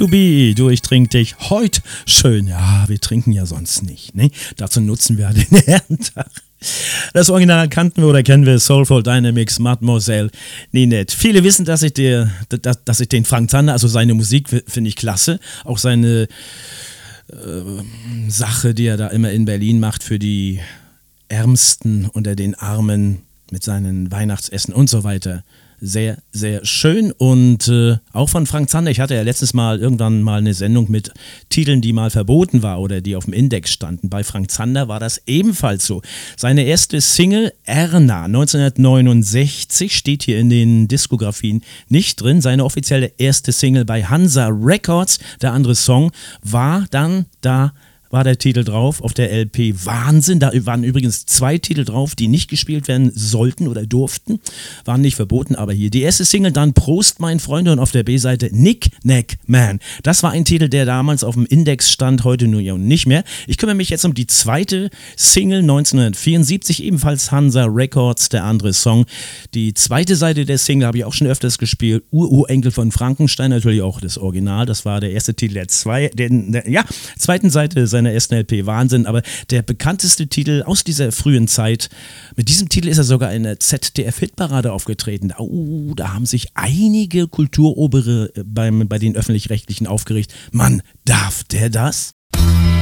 B2B, du, ich trink dich heute schön. Ja, wir trinken ja sonst nicht, ne? Dazu nutzen wir den Herrentag. Das Original kannten wir oder kennen wir, Soulful Dynamics, Mademoiselle Ninette. Viele wissen, dass ich den Frank Zander, also seine Musik finde ich klasse, auch seine Sache, die er da immer in Berlin macht für die Ärmsten unter den Armen mit seinen Weihnachtsessen und so weiter. Sehr, sehr schön und auch von Frank Zander. Ich hatte ja letztens irgendwann mal eine Sendung mit Titeln, die mal verboten war oder die auf dem Index standen. Bei Frank Zander war das ebenfalls so. Seine erste Single, Erna, 1969, steht hier in den Diskografien nicht drin. Seine offizielle erste Single bei Hansa Records, der andere Song, war dann war der Titel drauf auf der LP Wahnsinn. Da waren übrigens 2 Titel drauf, die nicht gespielt werden sollten oder durften. Waren nicht verboten, aber hier. Die erste Single dann Prost, mein Freunde, und auf der B-Seite Nick Nack Man. Das war ein Titel, der damals auf dem Index stand, heute nur ja nicht mehr. Ich kümmere mich jetzt um die zweite Single 1974, ebenfalls Hansa Records, der andere Song. Die zweite Seite der Single habe ich auch schon öfters gespielt. Urenkel von Frankenstein, natürlich auch das Original. Das war der erste Titel der zweiten Seite seiner ersten LP, Wahnsinn, aber der bekannteste Titel aus dieser frühen Zeit, mit diesem Titel ist er sogar in der ZDF-Hitparade aufgetreten. Da haben sich einige Kulturobere bei den Öffentlich-Rechtlichen aufgeregt. Mann, darf der das?